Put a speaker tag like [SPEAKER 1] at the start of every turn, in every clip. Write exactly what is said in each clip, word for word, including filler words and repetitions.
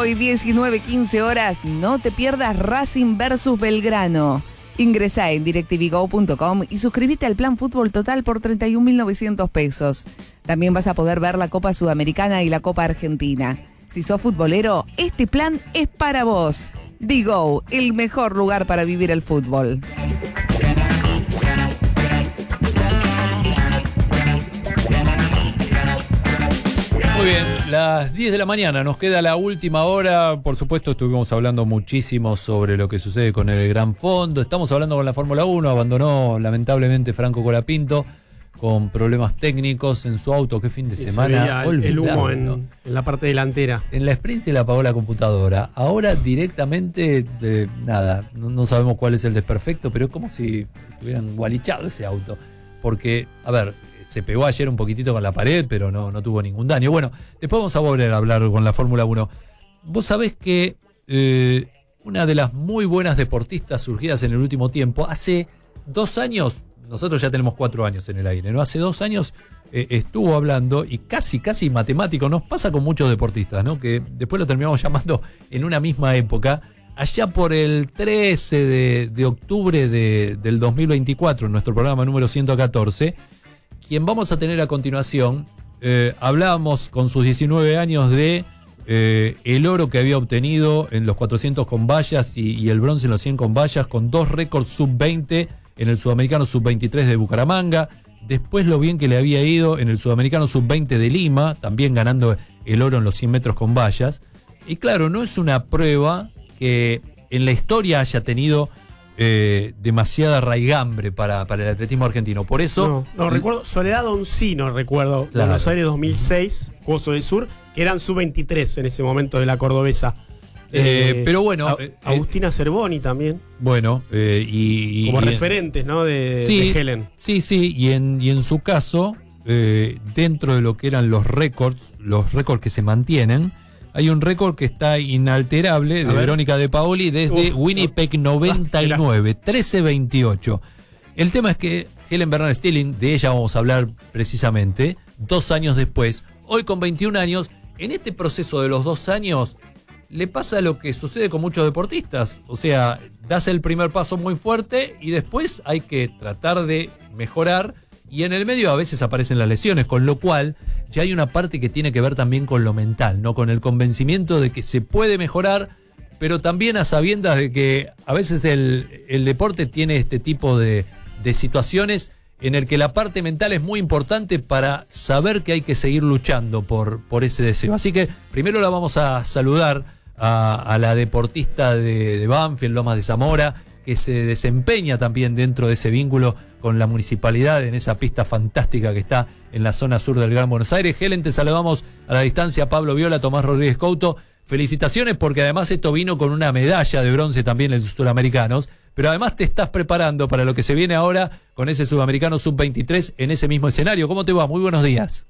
[SPEAKER 1] Hoy, diecinueve quince horas, no te pierdas Racing versus Belgrano. Ingresá en directvigo punto com y suscríbete al plan Fútbol Total por treinta y un mil novecientos pesos. También vas a poder ver la Copa Sudamericana y la Copa Argentina. Si sos futbolero, este plan es para vos. Digo, el mejor lugar para vivir el fútbol.
[SPEAKER 2] Muy bien, las diez de la mañana, nos queda la última hora. Por supuesto, estuvimos hablando muchísimo sobre lo que sucede con el Gran Fondo. Estamos hablando con la Fórmula uno, abandonó lamentablemente Franco Colapinto con problemas técnicos en su auto. Qué fin de
[SPEAKER 3] sí,
[SPEAKER 2] semana.
[SPEAKER 3] Se veía el humo en, en la parte delantera.
[SPEAKER 2] En la sprint se le apagó la computadora. Ahora directamente, de, nada, no, no sabemos cuál es el desperfecto, pero es como si hubieran gualichado ese auto. Porque, a ver, se pegó ayer un poquitito con la pared, pero no, no tuvo ningún daño. Bueno, después vamos a volver a hablar con la Fórmula uno. Vos sabés que eh, una de las muy buenas deportistas surgidas en el último tiempo, hace dos años, nosotros ya tenemos cuatro años en el aire, ¿no? Hace dos años eh, estuvo hablando, y casi, casi matemático, nos pasa con muchos deportistas, ¿no? Que después lo terminamos llamando en una misma época. Allá por el trece de, de octubre de, del dos mil veinticuatro, en nuestro programa número ciento catorce, quien vamos a tener a continuación, eh, hablábamos con sus diecinueve años de eh, el oro que había obtenido en los cuatrocientos con vallas y, y el bronce en los cien con vallas, con dos récords sub veinte en el Sudamericano sub veintitrés de Bucaramanga, después lo bien que le había ido en el Sudamericano sub veinte de Lima, también ganando el oro en los cien metros con vallas. Y claro, no es una prueba que en la historia haya tenido Eh, demasiada raigambre para, para el atletismo argentino. Por eso.
[SPEAKER 3] No, no recuerdo. Soledad Oncino, recuerdo. Claro. Buenos Aires dos mil seis, Juegos del Sur, que eran sub veintitrés en ese momento de la cordobesa.
[SPEAKER 2] Eh, eh, pero bueno.
[SPEAKER 3] A,
[SPEAKER 2] eh,
[SPEAKER 3] Agustina Cervoni también.
[SPEAKER 2] Bueno, eh, y, y.
[SPEAKER 3] Como
[SPEAKER 2] y
[SPEAKER 3] referentes,
[SPEAKER 2] en,
[SPEAKER 3] ¿no? De,
[SPEAKER 2] sí,
[SPEAKER 3] de Helen.
[SPEAKER 2] Sí, sí. Y en, y en su caso, eh, dentro de lo que eran los récords, los récords que se mantienen. Hay un récord que está inalterable de Verónica De Paoli desde Uf, Winnipeg noventa y nueve, trece veintiocho. El tema es que Helen Bernal Stilling, de ella vamos a hablar precisamente, dos años después, hoy con veintiún años, en este proceso de los dos años, le pasa lo que sucede con muchos deportistas. O sea, das el primer paso muy fuerte y después hay que tratar de mejorar. Y en el medio a veces aparecen las lesiones, con lo cual ya hay una parte que tiene que ver también con lo mental, ¿no? Con el convencimiento de que se puede mejorar, pero también a sabiendas de que a veces el, el deporte tiene este tipo de, de situaciones en el que la parte mental es muy importante para saber que hay que seguir luchando por, por ese deseo. Así que primero la vamos a saludar a, a la deportista de, de Banfield, Lomas de Zamora, que se desempeña también dentro de ese vínculo con la municipalidad en esa pista fantástica que está en la zona sur del Gran Buenos Aires. Helen, te saludamos a la distancia, Pablo Viola, Tomás Rodríguez Couto. Felicitaciones porque además esto vino con una medalla de bronce también en los Suramericanos, pero además te estás preparando para lo que se viene ahora con ese Sudamericano sub veintitrés en ese mismo escenario. ¿Cómo te va? Muy buenos días.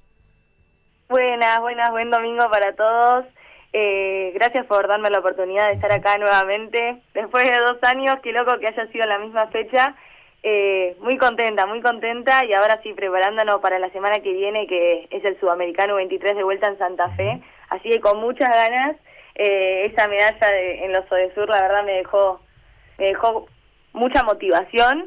[SPEAKER 4] Buenas, buenas, buen domingo para todos. Eh, gracias por darme la oportunidad de estar acá nuevamente. Después de dos años, qué loco que haya sido la misma fecha. Eh, muy contenta, muy contenta, y ahora sí, preparándonos para la semana que viene, que es el Sudamericano veintitrés de vuelta en Santa Fe. Así que con muchas ganas, eh, esa medalla de, en los Odesur, la verdad me dejó, me dejó mucha motivación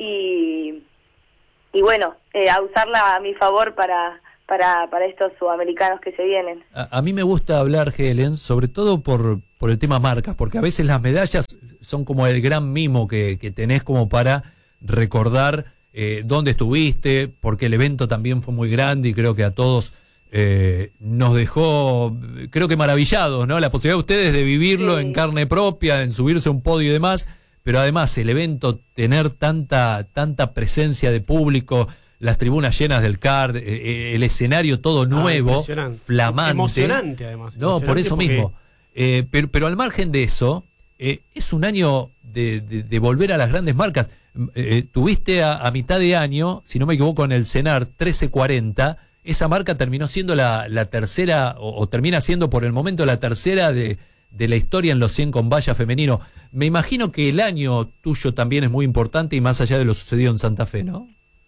[SPEAKER 4] y, y bueno, eh, a usarla a mi favor para... Para, para estos sudamericanos que se vienen.
[SPEAKER 2] A, a mí me gusta hablar, Helen, sobre todo por, por el tema marcas, porque a veces las medallas son como el gran mimo que, que tenés como para recordar eh, dónde estuviste, porque el evento también fue muy grande y creo que a todos eh, nos dejó, creo que maravillados, ¿no? La posibilidad de ustedes de vivirlo sí. en carne propia, en subirse a un podio y demás, pero además el evento, tener tanta, tanta presencia de público, las tribunas llenas del C A R, eh, el escenario todo nuevo, ah, flamante.
[SPEAKER 3] Emocionante, además.
[SPEAKER 2] No,
[SPEAKER 3] emocionante
[SPEAKER 2] por eso
[SPEAKER 3] porque...
[SPEAKER 2] mismo. Eh, pero, pero al margen de eso, eh, es un año de, de, de volver a las grandes marcas. Eh, tuviste a, a mitad de año, si no me equivoco, en el CENAR trece cuarenta. Esa marca terminó siendo la, la tercera, o, o termina siendo por el momento la tercera de, de la historia en los cien con valla femenino. Me imagino que el año tuyo también es muy importante y más allá de lo sucedido en Santa Fe, ¿no?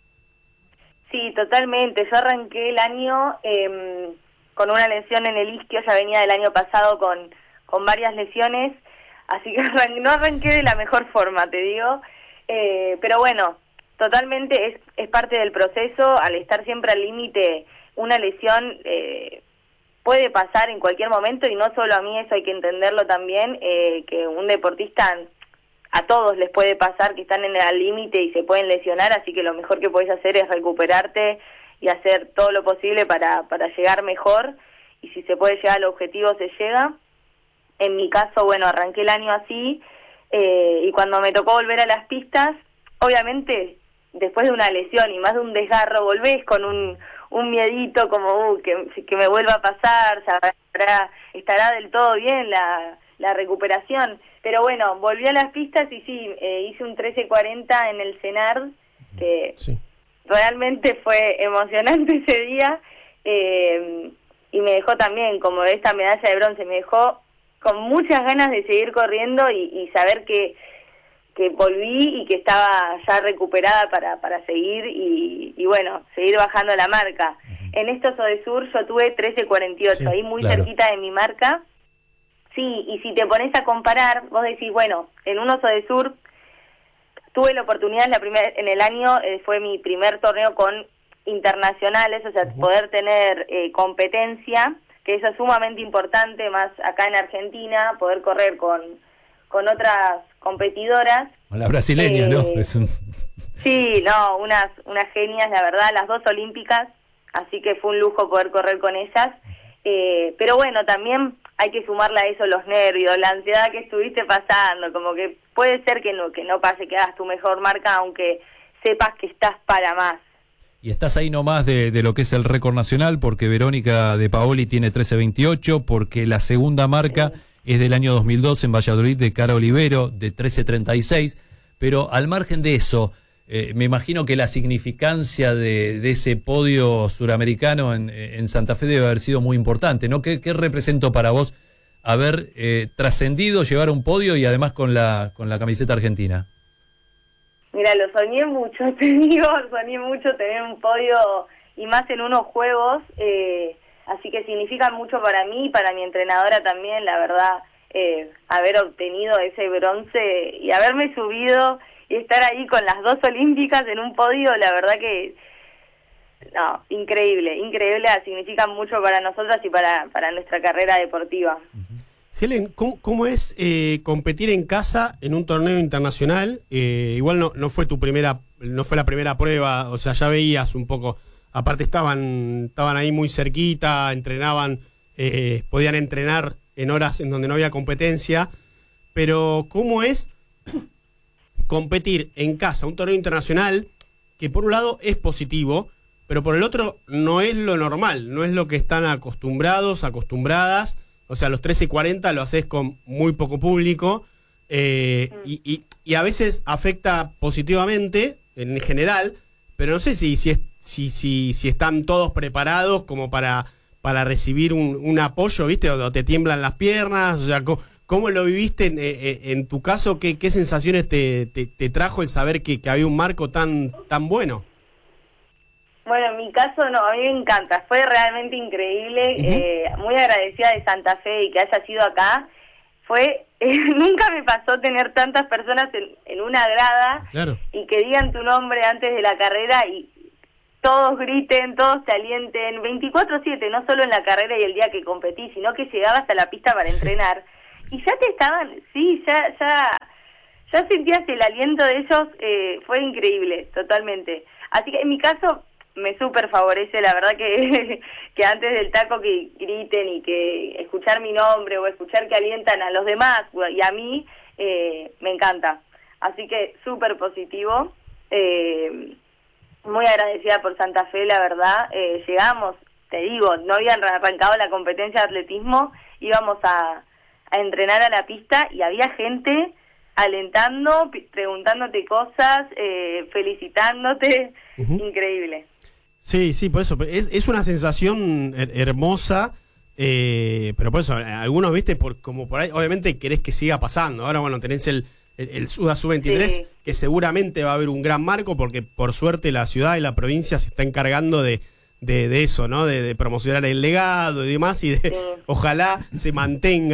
[SPEAKER 4] Sí, totalmente. Yo arranqué el año eh, con una lesión en el isquio, ya venía del año pasado con, con varias lesiones, así que arran- no arranqué de la mejor forma, te digo, eh, pero bueno, totalmente es, es parte del proceso. Al estar siempre al límite, una lesión eh, puede pasar en cualquier momento, y no solo a mí, eso hay que entenderlo también, eh, que un deportista, a todos les puede pasar que están en el límite y se pueden lesionar, así que lo mejor que podés hacer es recuperarte y hacer todo lo posible para, para llegar mejor, y si se puede llegar al objetivo se llega. En mi caso, bueno, arranqué el año así, eh, y cuando me tocó volver a las pistas, obviamente después de una lesión y más de un desgarro, volvés con un, un miedito como uh, que, que me vuelva a pasar, sabrá, estará del todo bien la, la recuperación. Pero bueno, volví a las pistas y sí, eh, hice un trece cuarenta en el CENAR, que sí, realmente fue emocionante ese día, eh, y me dejó también, como esta medalla de bronce, me dejó con muchas ganas de seguir corriendo y, y saber que, que volví y que estaba ya recuperada para, para seguir y, y bueno, seguir bajando la marca. Uh-huh. En estos Odesur yo tuve trece cuarenta y ocho, sí, ahí muy claro, cerquita de mi marca. Sí, y si te pones a comparar, vos decís, bueno, en unos Odesur tuve la oportunidad, la primer, en el año eh, fue mi primer torneo con internacionales, o sea, uh-huh, poder tener eh, competencia, que eso es sumamente importante, más acá en Argentina, poder correr con, con otras competidoras.
[SPEAKER 2] Con la brasileña, eh, ¿no? Es un...
[SPEAKER 4] Sí, no, unas, unas genias, la verdad, las dos olímpicas, así que fue un lujo poder correr con ellas. Eh, pero bueno, también hay que sumarle a eso los nervios, la ansiedad que estuviste pasando, como que puede ser que no, que no pase, que hagas tu mejor marca, aunque sepas que estás para más.
[SPEAKER 2] Y estás ahí nomás de, de lo que es el récord nacional, porque Verónica De Paoli tiene trece veintiocho, porque la segunda marca sí, es del año dos mil dos en Valladolid de Cara Olivero, de trece treinta y seis, pero al margen de eso, eh, me imagino que la significancia de, de ese podio suramericano en, en Santa Fe debe haber sido muy importante, ¿no? ¿Qué, qué representó para vos haber eh, trascendido, llevar un podio y además con la, con la camiseta argentina?
[SPEAKER 4] Mira, lo soñé mucho, te digo, soñé mucho tener un podio y más en unos juegos, eh, así que significa mucho para mí y para mi entrenadora también, la verdad, eh, haber obtenido ese bronce y haberme subido y estar ahí con las dos olímpicas en un podio, la verdad que, no, increíble, increíble, significa mucho para nosotras y para, para nuestra carrera deportiva.
[SPEAKER 3] Uh-huh. Helen, ¿cómo, cómo es eh, competir en casa en un torneo internacional? Eh, igual no, no fue tu primera, no fue la primera prueba, o sea, ya veías un poco, aparte estaban, estaban ahí muy cerquita, entrenaban, eh, podían entrenar en horas en donde no había competencia, pero ¿cómo es competir en casa, un torneo internacional que por un lado es positivo, pero por el otro no es lo normal, no es lo que están acostumbrados, acostumbradas? O sea, los trece cuarenta lo haces con muy poco público eh, y, y, y a veces afecta positivamente en general, pero no sé si si, es, si, si, si están todos preparados como para, para recibir un, un apoyo, ¿viste? O te tiemblan las piernas, o sea, ¿cómo, cómo lo viviste en, en tu caso? ¿Qué, qué sensaciones te, te, te trajo el saber que, que había un marco tan, tan bueno?
[SPEAKER 4] Bueno, en mi caso, no, a mí me encanta, fue realmente increíble, uh-huh, eh, muy agradecida de Santa Fe y que haya sido acá. Fue, eh, nunca me pasó tener tantas personas en, en una grada, claro, y que digan tu nombre antes de la carrera y todos griten, todos te alienten, veinticuatro siete, no solo en la carrera y el día que competí, sino que llegabas a la pista para entrenar. Y ya te estaban, sí, ya, ya, ya sentías el aliento de ellos, eh, fue increíble, totalmente. Así que en mi caso me súper favorece, la verdad que, que antes del taco que griten y que escuchar mi nombre o escuchar que alientan a los demás y a mí, eh, me encanta. Así que súper positivo, eh, muy agradecida por Santa Fe, la verdad. Eh, llegamos, te digo, no habían arrancado la competencia de atletismo, íbamos a, a entrenar a la pista y había gente alentando, preguntándote cosas, eh, felicitándote, uh-huh, increíble.
[SPEAKER 3] Sí, sí, por eso, es, es una sensación her- hermosa, eh, pero por eso, algunos, viste, por, como por ahí, obviamente querés que siga pasando. Ahora, bueno, tenés el, el, el Suda sub veintitrés, sí, que seguramente va a haber un gran marco, porque por suerte la ciudad y la provincia se está encargando de, de, de eso, ¿no? De, de promocionar el legado y demás, y de, sí, ojalá se mantenga.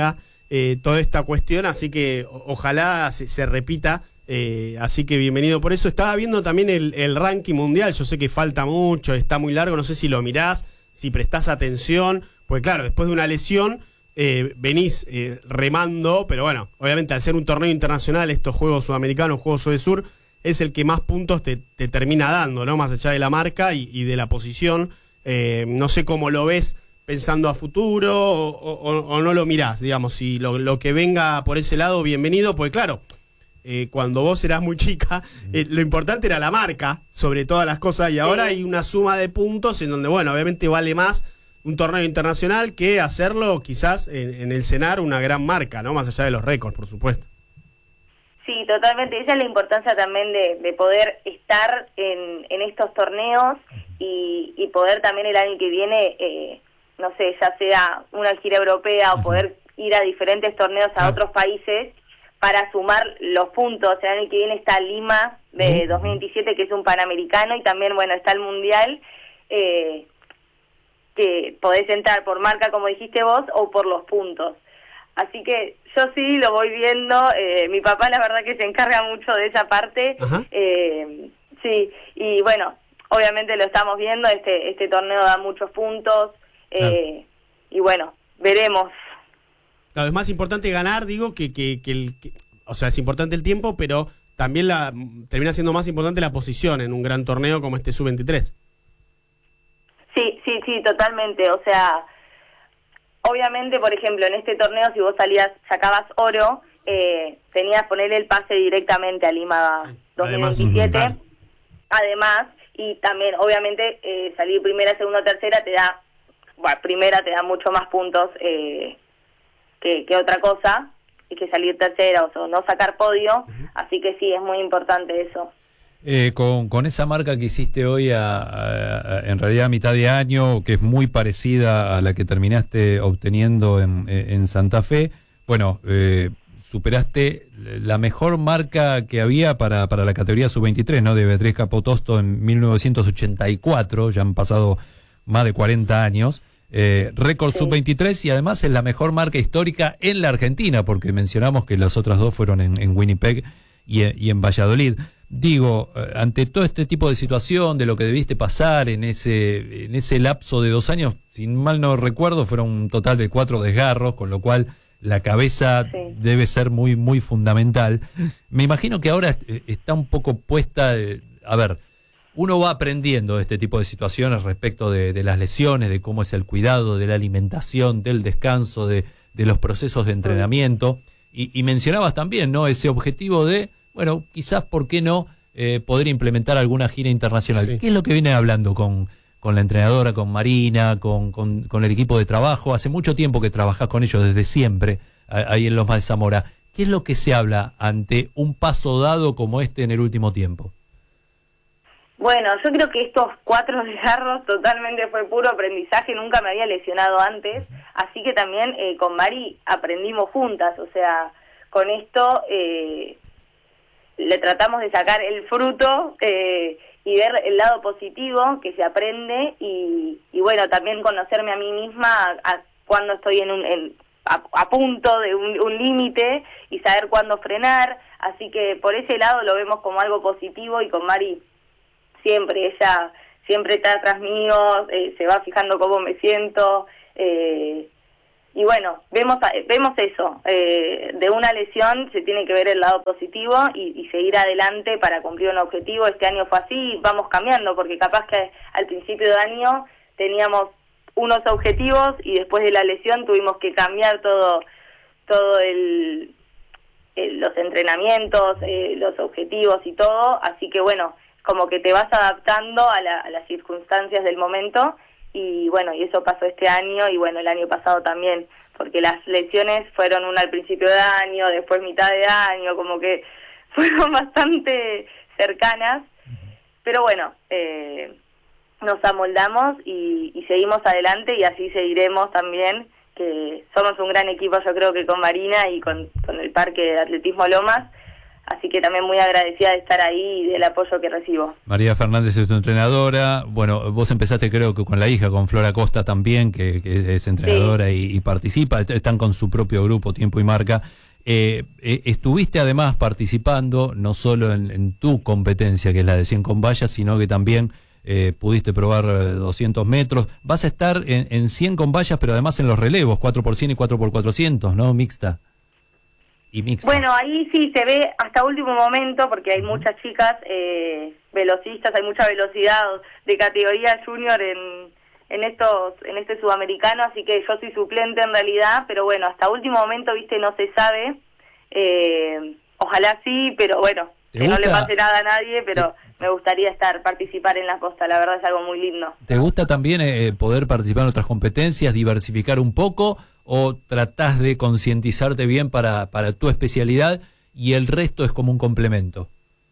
[SPEAKER 3] eh, toda esta cuestión, así que o- ojalá se, se repita. Eh, así que bienvenido por eso. Estaba viendo también el, el ranking mundial, yo sé que falta mucho, está muy largo, no sé si lo mirás, si prestás atención, porque claro, después de una lesión eh, venís eh, remando, pero bueno, obviamente al ser un torneo internacional, estos Juegos Sudamericanos, Juegos Sur, es el que más puntos te, te termina dando, ¿no? Más allá de la marca y, y de la posición. Eh, no sé cómo lo ves pensando a futuro o, o, o no lo mirás, digamos, si lo, lo que venga por ese lado, bienvenido, porque claro, Eh, cuando vos eras muy chica, eh, lo importante era la marca, sobre todas las cosas, y ahora hay una suma de puntos en donde, bueno, obviamente vale más un torneo internacional que hacerlo quizás en, en el cenar una gran marca, ¿no? Más allá de los récords, por supuesto.
[SPEAKER 4] Sí, totalmente. Esa es la importancia también de, de poder estar en, en estos torneos y, y poder también el año que viene, eh, no sé, ya sea una gira europea o poder ir a diferentes torneos a otros países para sumar los puntos. El año que viene está Lima de dos mil veintisiete, que es un Panamericano, y también, bueno, está el Mundial, eh, que podés entrar por marca, como dijiste vos, o por los puntos. Así que yo sí lo voy viendo. Eh, mi papá, la verdad, que se encarga mucho de esa parte. Eh, sí, y bueno, obviamente lo estamos viendo. Este este torneo da muchos puntos. Eh, claro. Y bueno, veremos.
[SPEAKER 3] Claro, es más importante ganar, digo, que, que, que el... Que, o sea, es importante el tiempo, pero también la termina siendo más importante la posición en un gran torneo como este sub veintitrés.
[SPEAKER 4] Sí, sí, sí, totalmente. O sea, obviamente, por ejemplo, en este torneo, si vos salías, sacabas oro, eh, tenías que ponerle el pase directamente a Lima dos mil veintisiete. Además, uh-huh, además, y también, obviamente, eh, salir primera, segunda, tercera te da, bueno, primera te da mucho más puntos eh, que, que otra cosa, y que salir tercera, o sea, no sacar podio. Uh-huh. Así que sí, es muy importante eso.
[SPEAKER 2] Eh, con, con esa marca que hiciste hoy a, a, a, en realidad a mitad de año, que es muy parecida a la que terminaste obteniendo en, en Santa Fe, bueno, eh, superaste la mejor marca que había para, para la categoría sub veintitrés, ¿no? De Beatriz Capotosto en mil novecientos ochenta y cuatro, ya han pasado más de cuarenta años, eh, récord sí. sub veintitrés, y además es la mejor marca histórica en la Argentina, porque mencionamos que las otras dos fueron en, en Winnipeg y, y en Valladolid. Digo, ante todo este tipo de situación, de lo que debiste pasar en ese en ese lapso de dos años, si mal no recuerdo, fueron un total de cuatro desgarros, con lo cual la cabeza sí. debe ser muy muy fundamental. Me imagino que ahora está un poco puesta, de, a ver, uno va aprendiendo de este tipo de situaciones respecto de, de las lesiones, de cómo es el cuidado, de la alimentación, del descanso, de, de los procesos de entrenamiento, y, y mencionabas también, ¿no?, ese objetivo de, bueno, quizás, ¿por qué no eh, poder implementar alguna gira internacional? Sí. ¿Qué es lo que viene hablando con, con la entrenadora, con Marina, con, con, con el equipo de trabajo? Hace mucho tiempo que trabajás con ellos, desde siempre, ahí en Loma de Zamora. ¿Qué es lo que se habla ante un paso dado como este en el último tiempo?
[SPEAKER 4] Bueno, yo creo que estos cuatro desgarros totalmente fue puro aprendizaje. Nunca me había lesionado antes, así que también eh, con Mari aprendimos juntas. O sea, con esto... Eh, le tratamos de sacar el fruto eh, y ver el lado positivo que se aprende, y, y bueno, también conocerme a mí misma a, a cuando estoy en un en, a, a punto de un, un límite, y saber cuándo frenar. Así que por ese lado lo vemos como algo positivo, y con Mari siempre, ella siempre está atrás mío, eh, se va fijando cómo me siento, eh, y bueno, vemos vemos eso, eh, de una lesión se tiene que ver el lado positivo y, y seguir adelante para cumplir un objetivo. Este año fue así, y vamos cambiando, porque capaz que al principio de año teníamos unos objetivos y después de la lesión tuvimos que cambiar todo todo el, el los entrenamientos, eh, los objetivos y todo. Así que bueno, como que te vas adaptando a, la, a las circunstancias del momento. Y bueno, y eso pasó este año, y bueno, el año pasado también, porque las lesiones fueron una al principio de año, después mitad de año, como que fueron bastante cercanas, pero bueno, eh, nos amoldamos y, y seguimos adelante, y así seguiremos también, que somos un gran equipo, yo creo que con Marina y con, con el Parque de Atletismo Lomas, así que también muy agradecida de estar ahí y del apoyo que recibo.
[SPEAKER 2] María Fernández es tu entrenadora. Bueno, vos empezaste creo que con la hija, con Flora Costa también, que, que es entrenadora sí. y, y participa, están con su propio grupo, Tiempo y Marca. Eh, eh, estuviste además participando no solo en, en tu competencia, que es la de cien con vallas, sino que también eh, pudiste probar doscientos metros. Vas a estar en, en cien con vallas, pero además en los relevos, cuatro por cien y cuatro por cuatrocientos, ¿no? Mixta. Y mixta.
[SPEAKER 4] Bueno, ahí sí se ve hasta último momento, porque hay uh-huh. muchas chicas eh, velocistas, hay mucha velocidad de categoría junior en... en estos en este sudamericano, así que yo soy suplente en realidad, pero bueno, hasta último momento, viste, no se sabe, eh, ojalá sí, pero bueno, que gusta? no le pase nada a nadie, pero ¿Te... me gustaría estar, participar en la costa, la verdad es algo muy lindo.
[SPEAKER 2] ¿Te gusta también eh, poder participar en otras competencias, diversificar un poco, o tratás de concientizarte bien para, para tu especialidad y el resto es como un complemento?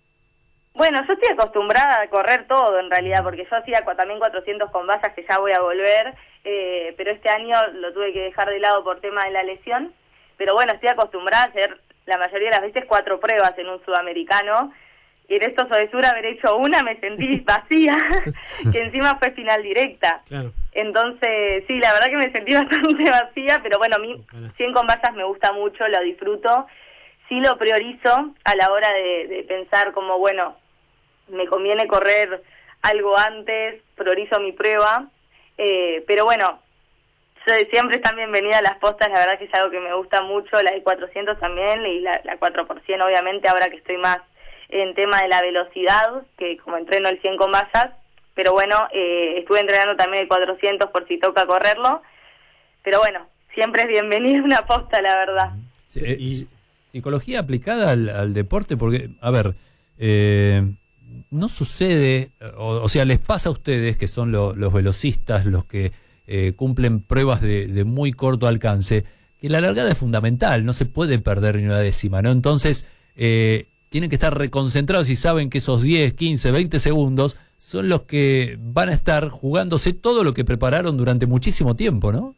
[SPEAKER 4] Bueno, yo estoy acostumbrada a correr todo en realidad, porque yo hacía también cuatrocientos con vallas, que ya voy a volver, eh, pero este año lo tuve que dejar de lado por tema de la lesión. Pero bueno, estoy acostumbrada a hacer la mayoría de las veces cuatro pruebas en un sudamericano, y en estos Odesur haber hecho una me sentí vacía, que encima fue final directa. Claro. Entonces, sí, la verdad que me sentí bastante vacía, pero bueno, a mí cien con vallas me gusta mucho, lo disfruto. Sí lo priorizo a la hora de, de pensar como, bueno, me conviene correr algo antes, priorizo mi prueba, eh, pero bueno, siempre están bienvenidas las postas, la verdad que es algo que me gusta mucho, la de cuatrocientos también, y la, la cuatro por cien obviamente, ahora que estoy más en tema de la velocidad, que como entreno el cien con vallas, pero bueno, eh, estuve entrenando también el cuatrocientos por si toca correrlo, pero bueno, siempre es bienvenida una posta, la verdad.
[SPEAKER 2] Sí, y psicología aplicada al, al deporte, porque, a ver, eh... no sucede, o, o sea, les pasa a ustedes, que son lo, los velocistas, los que eh, cumplen pruebas de, de muy corto alcance, que la largada es fundamental, no se puede perder ni una décima, ¿no? Entonces, eh, tienen que estar reconcentrados y saben que esos diez, quince, veinte segundos son los que van a estar jugándose todo lo que prepararon durante muchísimo tiempo, ¿no?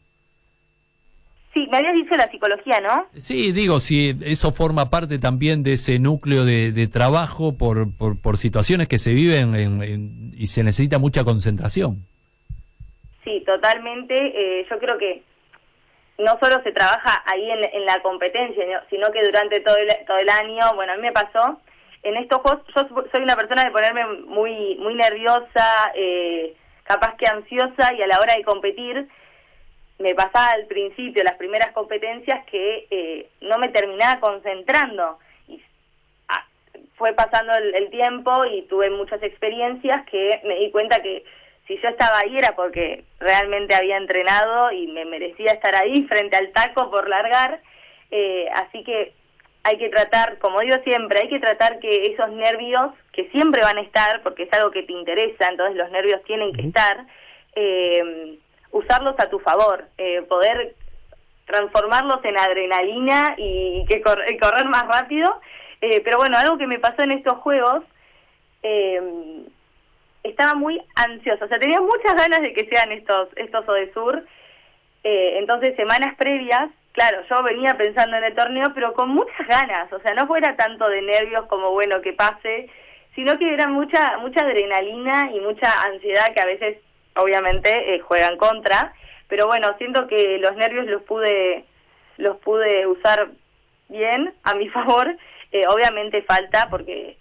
[SPEAKER 4] Sí, me habías dicho la psicología, ¿no?
[SPEAKER 2] Sí, digo, si eso forma parte también de ese núcleo de, de trabajo por, por, por situaciones que se viven en, en, y se necesita mucha concentración.
[SPEAKER 4] Sí, totalmente. Eh, yo creo que no solo se trabaja ahí en, en la competencia, sino que durante todo el, todo el año, bueno, a mí me pasó, en estos juegos, yo soy una persona de ponerme muy, muy nerviosa, eh, capaz que ansiosa, y a la hora de competir, me pasaba al principio, las primeras competencias, que eh, no me terminaba concentrando. Y ah, fue pasando el, el tiempo y tuve muchas experiencias que me di cuenta que si yo estaba ahí era porque realmente había entrenado y me merecía estar ahí frente al taco por largar. Eh, así que hay que tratar, como digo siempre, hay que tratar que esos nervios, que siempre van a estar, porque es algo que te interesa, entonces los nervios tienen que estar, eh, usarlos a tu favor, eh, poder transformarlos en adrenalina y que cor- y correr más rápido. Eh, pero bueno, algo que me pasó en estos juegos, eh, estaba muy ansiosa, o sea, tenía muchas ganas de que sean estos estos Odesur, eh, entonces semanas previas, claro, yo venía pensando en el torneo, pero con muchas ganas, o sea, no fuera tanto de nervios como, bueno, que pase, sino que era mucha mucha adrenalina y mucha ansiedad que a veces obviamente eh, juegan contra, pero bueno, siento que los nervios los pude los pude usar bien a mi favor. Eh, obviamente falta, porque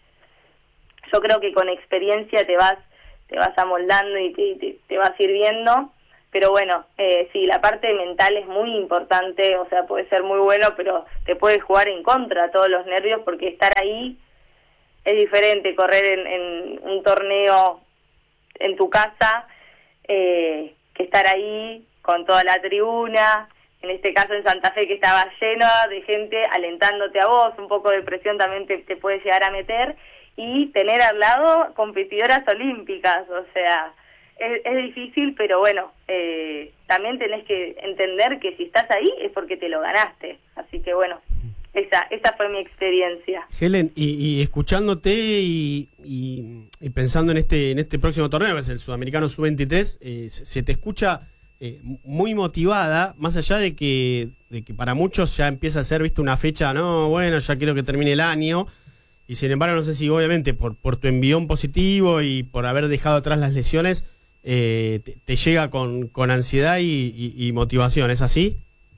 [SPEAKER 4] yo creo que con experiencia te vas te vas amoldando y te, te, te vas sirviendo, pero bueno, eh, sí, la parte mental es muy importante, o sea, puede ser muy bueno, pero te puede jugar en contra todos los nervios, porque estar ahí es diferente, correr en, en un torneo en tu casa, Eh, que estar ahí con toda la tribuna, en este caso en Santa Fe, que estaba lleno de gente alentándote a vos, un poco de presión también te, te puede llegar a meter, y tener al lado competidoras olímpicas, o sea, es, es difícil, pero bueno, eh, también tenés que entender que si estás ahí es porque te lo ganaste, así que bueno, esa esa fue mi experiencia.
[SPEAKER 3] Helen, y, y escuchándote y, y, y pensando en este en este próximo torneo, que es el Sudamericano sub veintitrés, eh, se, se te escucha eh, muy motivada, más allá de que de que para muchos ya empieza a ser, viste, una fecha, no, bueno, ya quiero que termine el año. y sin embargo no sé si obviamente por, por tu envión positivo y por haber dejado atrás las lesiones, eh, te, te llega con, con ansiedad y, y, y motivación, ¿es así?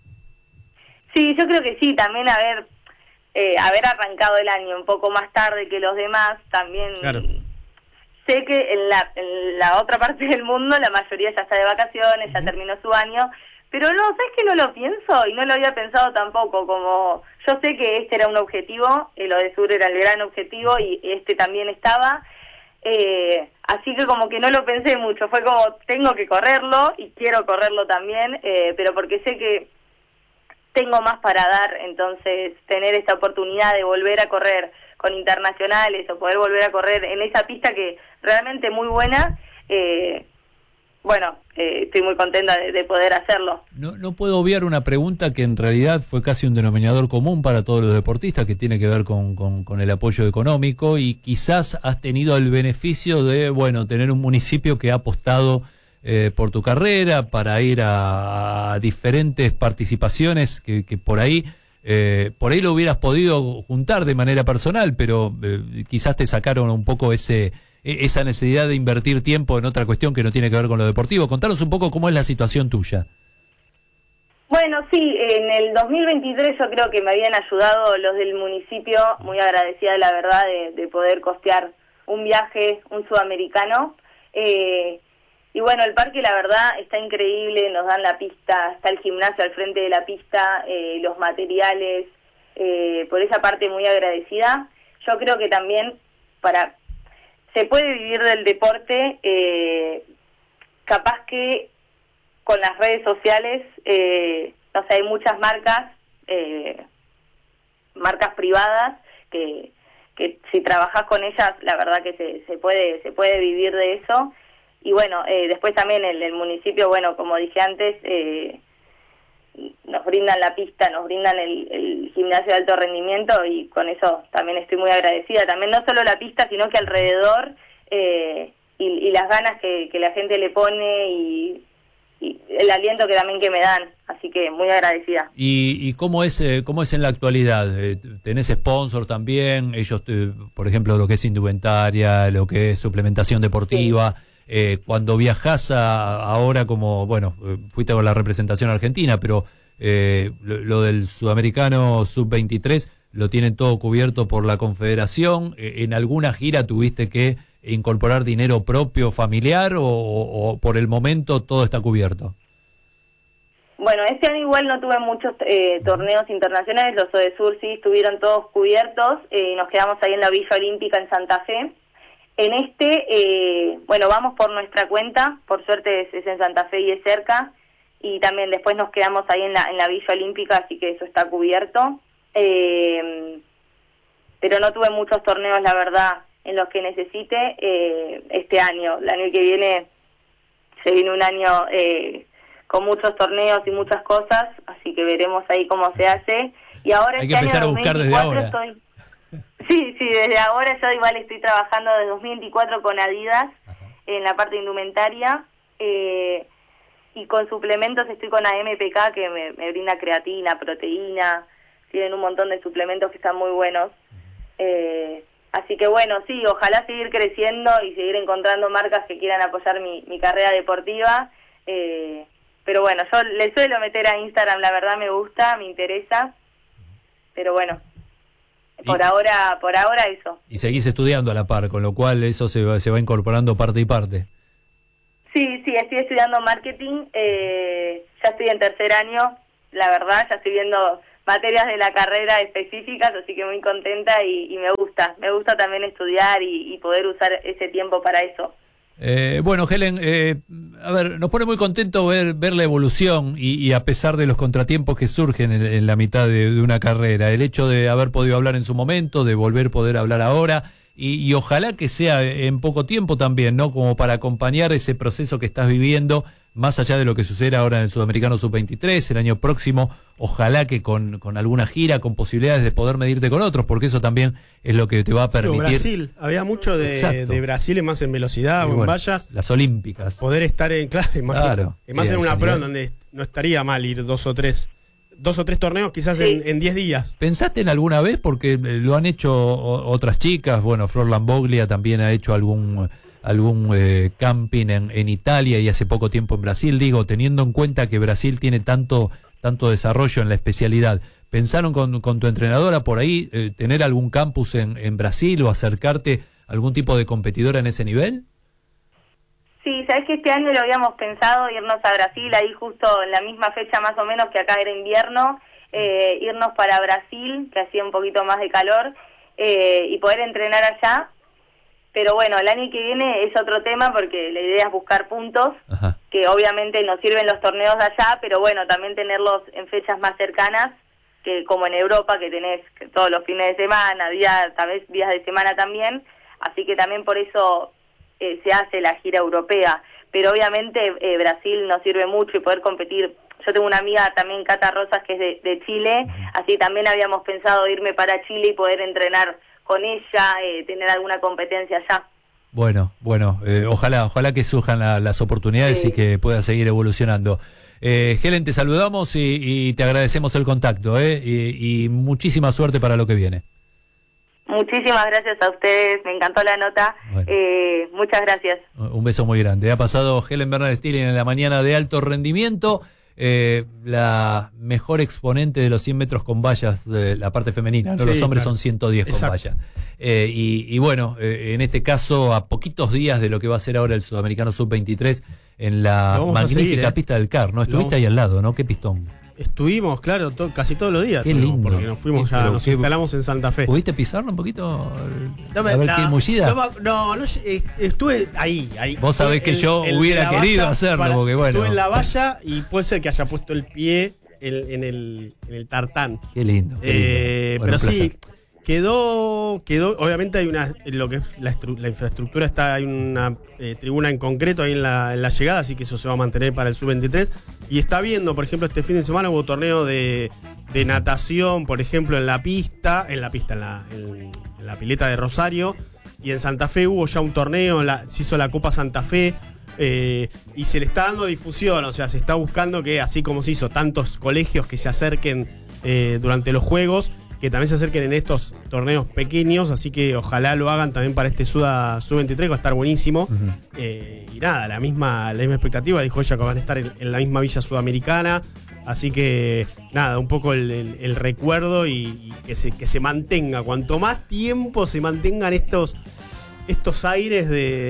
[SPEAKER 4] Sí, yo creo que sí, también haber, eh, haber arrancado el año un poco más tarde que los demás, también... Claro. Sé que en la, en la otra parte del mundo la mayoría ya está de vacaciones, uh-huh. ya terminó su año, pero no, ¿sabes que no lo pienso? Y no lo había pensado tampoco, como yo sé que este era un objetivo, eh, lo de Sur era el gran objetivo y este también estaba, eh, así que como que no lo pensé mucho, fue como tengo que correrlo y quiero correrlo también, eh, pero porque sé que tengo más para dar, entonces tener esta oportunidad de volver a correr con internacionales o poder volver a correr en esa pista que realmente muy buena, eh, bueno, eh, estoy muy contenta de, de poder hacerlo.
[SPEAKER 2] No, no puedo obviar una pregunta que en realidad fue casi un denominador común para todos los deportistas, que tiene que ver con, con, con el apoyo económico, y quizás has tenido el beneficio de, bueno, tener un municipio que ha apostado eh, por tu carrera para ir a, a diferentes participaciones que, que por ahí... Eh, por ahí lo hubieras podido juntar de manera personal, pero eh, quizás te sacaron un poco ese esa necesidad de invertir tiempo en otra cuestión que no tiene que ver con lo deportivo. Contanos un poco cómo es la situación tuya.
[SPEAKER 4] Bueno, sí, en el dos mil veintitrés yo creo que me habían ayudado los del municipio, muy agradecida la verdad de, de poder costear un viaje, un sudamericano. Eh, Y bueno, el parque la verdad está increíble, nos dan la pista, está el gimnasio al frente de la pista, eh, los materiales, eh, por esa parte muy agradecida. Yo creo que también para se puede vivir del deporte, eh, capaz que con las redes sociales, eh, no sé, hay muchas marcas, eh, marcas privadas, que, que si trabajas con ellas, la verdad que se, se puede se puede vivir de eso. Y bueno, eh, después también el, el municipio, bueno, como dije antes, eh, nos brindan la pista, nos brindan el, el gimnasio de alto rendimiento y con eso también estoy muy agradecida. También no solo la pista, sino que alrededor eh, y, y las ganas que, que la gente le pone y, y el aliento que también que me dan. Así que muy agradecida.
[SPEAKER 2] ¿Y, y cómo es eh, cómo es en la actualidad? Eh, ¿Tenés sponsor también? Ellos, te, por ejemplo, lo que es indumentaria, lo que es suplementación deportiva... Sí. Eh, cuando viajás a, ahora como, bueno, fuiste con la representación argentina, pero eh, lo, lo del sudamericano sub veintitrés lo tienen todo cubierto por la confederación. Eh, ¿En alguna gira tuviste que incorporar dinero propio familiar o, o, o por el momento todo está cubierto?
[SPEAKER 4] Bueno, este año igual no tuve muchos eh, torneos internacionales, los Odesur sí estuvieron todos cubiertos, eh, nos quedamos ahí en la Villa Olímpica en Santa Fe. En este, eh, bueno, vamos por nuestra cuenta, por suerte es, es en Santa Fe y es cerca, y también después nos quedamos ahí en la, en la Villa Olímpica, así que eso está cubierto. Eh, pero no tuve muchos torneos, la verdad, en los que necesite eh, este año. El año que viene se viene un año eh, con muchos torneos y muchas cosas, así que veremos ahí cómo se hace. Y ahora
[SPEAKER 2] hay
[SPEAKER 4] este
[SPEAKER 2] que empezar
[SPEAKER 4] año
[SPEAKER 2] a buscar desde ahora.
[SPEAKER 4] Estoy... Sí, sí, desde ahora yo igual estoy trabajando desde dos mil veinticuatro con Adidas. Ajá. En la parte de indumentaria eh, y con suplementos estoy con A M P K que me, me brinda creatina, proteína, tienen un montón de suplementos que están muy buenos. Eh, así que bueno, sí, ojalá seguir creciendo y seguir encontrando marcas que quieran apoyar mi, mi carrera deportiva. Eh, pero bueno, yo le suelo meter a Instagram, la verdad me gusta, me interesa, pero bueno. Por y, ahora, por ahora eso.
[SPEAKER 2] Y seguís estudiando a la par, con lo cual eso se va, se va incorporando parte y parte.
[SPEAKER 4] Sí, sí, estoy estudiando marketing, eh, ya estoy en tercer año, la verdad, ya estoy viendo materias de la carrera específicas, así que muy contenta y, y me gusta, me gusta también estudiar y, y poder usar ese tiempo para eso.
[SPEAKER 2] Eh, bueno, Helen, eh, a ver, nos pone muy contento ver, ver la evolución y, y a pesar de los contratiempos que surgen en, en la mitad de, de una carrera, el hecho de haber podido hablar en su momento, de volver a poder hablar ahora y, y ojalá que sea en poco tiempo también, ¿no? Como para acompañar ese proceso que estás viviendo, más allá de lo que suceda ahora en el Sudamericano sub veintitrés, el año próximo, ojalá que con, con alguna gira, con posibilidades de poder medirte con otros, porque eso también es lo que te va a permitir. Sí,
[SPEAKER 3] Brasil, había mucho de, de Brasil, más en velocidad o en
[SPEAKER 2] bueno,
[SPEAKER 3] vallas.
[SPEAKER 2] Las olímpicas.
[SPEAKER 3] Poder estar en clase, más,
[SPEAKER 2] claro,
[SPEAKER 3] más en una prueba donde no estaría mal ir dos o tres dos o tres torneos quizás
[SPEAKER 4] Sí.
[SPEAKER 3] en diez días.
[SPEAKER 2] ¿Pensaste en alguna vez? Porque eh, lo han hecho o- otras chicas, bueno, Flor Lamboglia también ha hecho algún algún eh, camping en, en Italia y hace poco tiempo en Brasil, digo, teniendo en cuenta que Brasil tiene tanto, tanto desarrollo en la especialidad. ¿Pensaron con, con tu entrenadora por ahí eh, tener algún campus en, en Brasil o acercarte a algún tipo de competidora en ese nivel?
[SPEAKER 4] Sí, sabes que este año lo habíamos pensado, irnos a Brasil, ahí justo en la misma fecha más o menos que acá era invierno, eh, irnos para Brasil, que hacía un poquito más de calor, eh, y poder entrenar allá. Pero bueno, el año que viene es otro tema porque la idea es buscar puntos,
[SPEAKER 2] Ajá.
[SPEAKER 4] que obviamente nos sirven los torneos de allá, pero bueno, también tenerlos en fechas más cercanas, que como en Europa, que tenés todos los fines de semana, días, tal vez días de semana también, así que también por eso eh, se hace la gira europea. Pero obviamente eh, Brasil nos sirve mucho y poder competir. Yo tengo una amiga también, Cata Rosas, que es de, de Chile, así también habíamos pensado irme para Chile y poder entrenar con ella, eh, tener alguna competencia allá.
[SPEAKER 2] Bueno, bueno, eh, ojalá, ojalá que surjan la- las oportunidades
[SPEAKER 4] Sí.
[SPEAKER 2] y que pueda seguir evolucionando. Eh, Helen, te saludamos y, y te agradecemos el contacto, eh, y, y muchísima suerte para lo que viene.
[SPEAKER 4] Muchísimas gracias a ustedes, me encantó la nota,
[SPEAKER 2] Bueno.
[SPEAKER 4] eh, muchas gracias.
[SPEAKER 2] Un beso muy grande. Ha pasado Helen Bernal Stilling en la mañana de alto rendimiento, eh, la mejor exponente de los cien metros con vallas, de la parte femenina, ¿no?
[SPEAKER 3] Sí,
[SPEAKER 2] Los hombres
[SPEAKER 3] claro.
[SPEAKER 2] son ciento diez con
[SPEAKER 3] Exacto.
[SPEAKER 2] vallas. Eh, y, y bueno, eh, en este caso, a poquitos días de lo que va a ser ahora el Sudamericano sub veintitrés en la
[SPEAKER 3] Lo vamos a
[SPEAKER 2] magnífica
[SPEAKER 3] seguir, ¿eh?
[SPEAKER 2] pista del C A R, ¿no? Estuviste
[SPEAKER 3] vamos-
[SPEAKER 2] ahí al lado, ¿no? Qué pistón.
[SPEAKER 3] Estuvimos, claro, to- casi todos los días.
[SPEAKER 2] Qué
[SPEAKER 3] estuvimos,
[SPEAKER 2] lindo.
[SPEAKER 3] Porque nos fuimos
[SPEAKER 2] Qué-
[SPEAKER 3] ya,
[SPEAKER 2] pero
[SPEAKER 3] nos
[SPEAKER 2] qué-
[SPEAKER 3] instalamos en Santa Fe.
[SPEAKER 2] ¿Pudiste pisarlo un poquito?
[SPEAKER 3] No, me-
[SPEAKER 2] a ver
[SPEAKER 3] la-
[SPEAKER 2] qué mullida.
[SPEAKER 3] no, me- no, no, est- estuve ahí, ahí.
[SPEAKER 2] Vos sabés
[SPEAKER 3] Estuve
[SPEAKER 2] que yo hubiera
[SPEAKER 3] la
[SPEAKER 2] querido
[SPEAKER 3] valla
[SPEAKER 2] hacerlo, porque bueno.
[SPEAKER 3] Estuve en la valla y puede ser que haya puesto el pie en, en el, en el tartán.
[SPEAKER 2] Qué lindo. Qué lindo.
[SPEAKER 3] Eh,
[SPEAKER 2] Bueno,
[SPEAKER 3] pero
[SPEAKER 2] un
[SPEAKER 3] sí,
[SPEAKER 2] placer.
[SPEAKER 3] quedó, quedó, obviamente hay una, en lo que es la, estru- la infraestructura está, hay una eh, tribuna en concreto ahí en la, en la llegada, así que eso se va a mantener para el sub veintitrés. Y está viendo, por ejemplo, este fin de semana hubo torneo de, de natación, por ejemplo, en la pista, en la pista, en la, en, en la pileta de Rosario. Y en Santa Fe hubo ya un torneo, la- se hizo la Copa Santa Fe. eh, y se le está dando difusión, o sea, se está buscando que, así como se hizo, tantos colegios que se acerquen eh, durante los Juegos, que también se acerquen en estos torneos pequeños, así que ojalá lo hagan también para este Suda sub veintitrés, que va a estar buenísimo.
[SPEAKER 2] Ujú.
[SPEAKER 3] Eh, y nada, la misma, la misma expectativa, dijo ella que van a estar en, en la misma villa sudamericana, así que nada, un poco el, el- el recuerdo y, y que, se, que se mantenga, cuanto más tiempo se mantengan estos... estos aires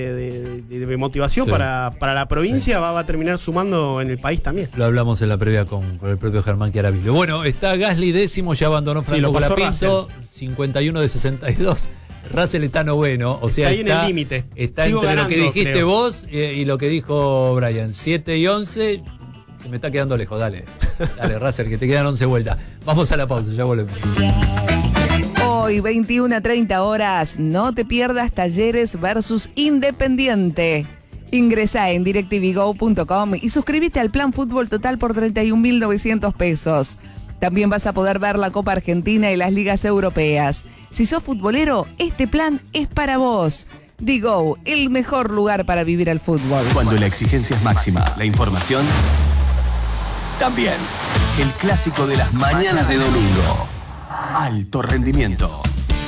[SPEAKER 3] de, de- de motivación
[SPEAKER 2] Sí.
[SPEAKER 3] para, para la provincia, va, va a terminar sumando en el país también.
[SPEAKER 2] Lo hablamos en la previa con, con el propio Germán Chiaravillo. Bueno, está Gasly décimo, ya abandonó
[SPEAKER 3] Sí,
[SPEAKER 2] Franco
[SPEAKER 3] lo pasó
[SPEAKER 2] Colapinto, cincuenta y uno de sesenta y dos. Russell está noveno, o sea,
[SPEAKER 3] Está ahí en
[SPEAKER 2] está,
[SPEAKER 3] el límite.
[SPEAKER 2] está
[SPEAKER 3] Sigo
[SPEAKER 2] entre lo
[SPEAKER 3] ganando,
[SPEAKER 2] que dijiste
[SPEAKER 3] creo.
[SPEAKER 2] vos eh, y lo que dijo Brian. siete y once, se me está quedando lejos, dale. Dale, Russell, que te quedan once vueltas. Vamos a la pausa, ya volvemos.
[SPEAKER 1] Hoy, veintiuna a treinta horas, no te pierdas Talleres versus Independiente. Ingresá en directv go punto com y suscríbete al Plan Fútbol Total por treinta y un mil novecientos pesos. También vas a poder ver la Copa Argentina y las ligas europeas. Si sos futbolero, este plan es para vos. Digo, el mejor lugar para vivir el fútbol.
[SPEAKER 5] Cuando la exigencia es máxima, la información también. El clásico de las mañanas de domingo. Alto rendimiento.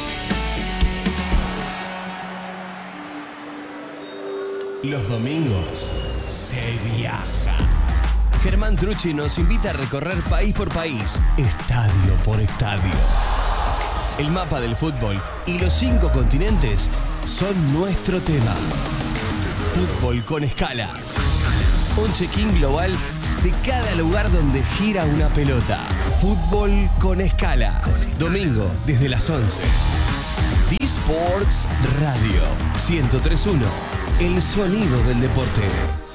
[SPEAKER 6] Los domingos se viaja. Germán Trucci nos invita a recorrer país por país, estadio por estadio. El mapa del fútbol y los cinco continentes son nuestro tema. Fútbol con escala. Un check-in global de cada lugar donde gira una pelota. Fútbol con escala. Domingo desde las once. D-Sports Radio ciento tres punto uno. El sonido del deporte.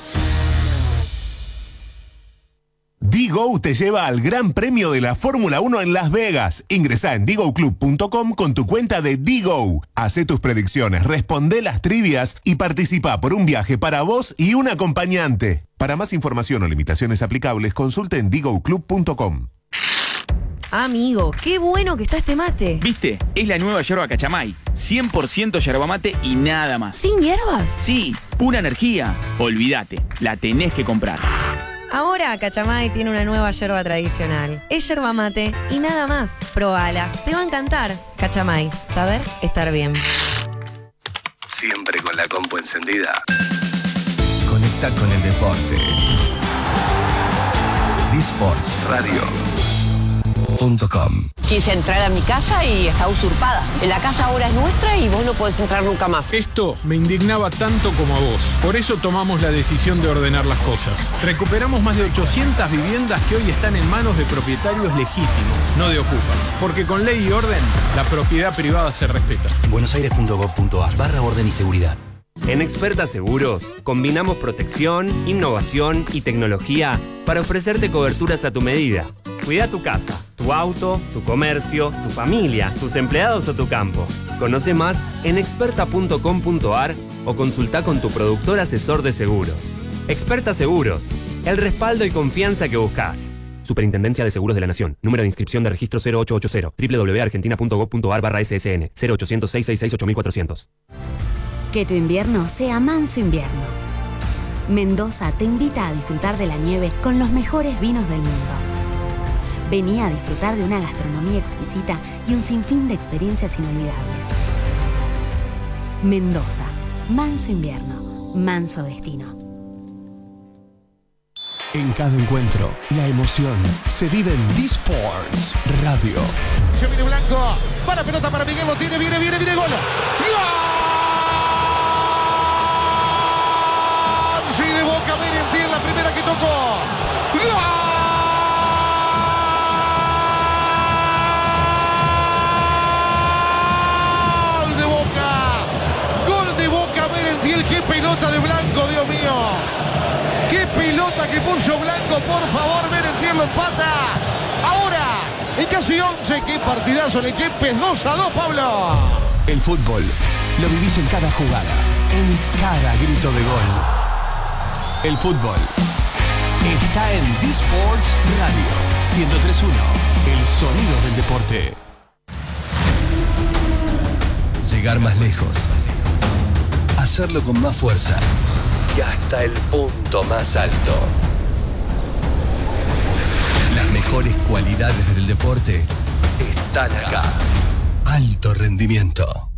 [SPEAKER 7] Digo te lleva al Gran Premio de la Fórmula uno en Las Vegas. Ingresá en digo club punto com con tu cuenta de Digo. Hacé tus predicciones, responde las trivias y participa por un viaje para vos y un acompañante. Para más información o limitaciones aplicables, consulte en digo club punto com.
[SPEAKER 8] Amigo, qué bueno que está este mate.
[SPEAKER 9] ¿Viste? Es la nueva yerba Cachamay. cien por ciento yerba mate y nada más.
[SPEAKER 8] ¿Sin hierbas?
[SPEAKER 9] Sí, pura energía. Olvídate, la tenés que comprar.
[SPEAKER 8] Ahora Cachamay tiene una nueva yerba tradicional. Es yerba mate y nada más. Probala, te va a encantar. Cachamay, saber estar bien.
[SPEAKER 5] Siempre con la compu encendida. Conecta con el deporte. disports radio punto com.
[SPEAKER 10] Quise entrar a mi casa y está usurpada. La casa ahora es nuestra y vos no podés entrar nunca más.
[SPEAKER 11] Esto me indignaba tanto como a vos. Por eso tomamos la decisión de ordenar las cosas. Recuperamos más de ochocientas viviendas que hoy están en manos de propietarios legítimos, no de ocupas. Porque con ley y orden, la propiedad privada se respeta.
[SPEAKER 12] buenosaires punto gov punto ar barra orden y seguridad.
[SPEAKER 13] En Experta Seguros, combinamos protección, innovación y tecnología para ofrecerte coberturas a tu medida. Cuida tu casa, tu auto, tu comercio, tu familia, tus empleados o tu campo. Conoce más en experta punto com punto ar o consulta con tu productor asesor de seguros. Experta Seguros, el respaldo y confianza que buscas. Superintendencia de Seguros de la Nación. Número de inscripción de registro cero ocho ocho cero. doble u doble u doble u punto argentina punto gov punto ar barra S S N. cero ochocientos, seiscientos sesenta y seis, ocho mil cuatrocientos.
[SPEAKER 14] Que tu invierno sea manso invierno. Mendoza te invita a disfrutar de la nieve con los mejores vinos del mundo. Vení a disfrutar de una gastronomía exquisita y un sinfín de experiencias inolvidables. Mendoza, manso invierno, manso destino.
[SPEAKER 6] En cada encuentro, la emoción se vive en disports Radio.
[SPEAKER 15] Se viene Blanco, va la pelota para Miguel, lo tiene, viene, viene, viene, gol. ¡Gol! Sí, de Boca, Merentiel, la primera que tocó. ¡Gol! ¡Qué pelota de Blanco, Dios mío! ¡Qué pelota que puso Blanco! Por favor, Merentiel lo empata. Ahora, en casi once, ¡qué partidazo! El Kempes, dos a dos, Pablo.
[SPEAKER 6] El fútbol lo vivís en cada jugada, en cada grito de gol. El fútbol está en disports Radio ciento tres punto uno, el sonido del deporte.
[SPEAKER 5] Llegar más lejos. Hacerlo con más fuerza y hasta el punto más alto. Las mejores cualidades del deporte están acá. Alto rendimiento.